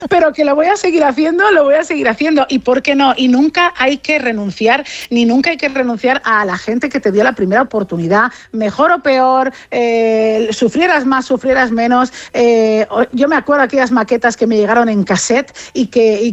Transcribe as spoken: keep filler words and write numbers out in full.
pero que lo voy a seguir haciendo, lo voy a seguir haciendo. ¿Y por qué no? Y nunca hay que renunciar, ni nunca hay que renunciar a la gente que te dio la primera oportunidad, mejor o peor, eh, sufrieras más, sufrieras menos. Eh, yo me acuerdo de aquellas maquetas que me llegaron en cassette y que, y